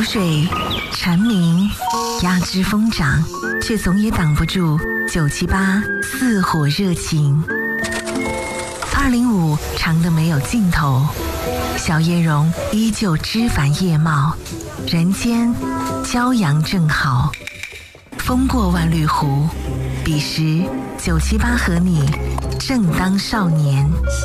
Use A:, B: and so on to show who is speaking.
A: 流水蝉鸣，鸦枝疯长，却总也挡不住978似火热情。205长得没有尽头，小叶榕依旧枝繁叶茂，人间骄阳正好。风过万绿湖，彼时978和你正当少年。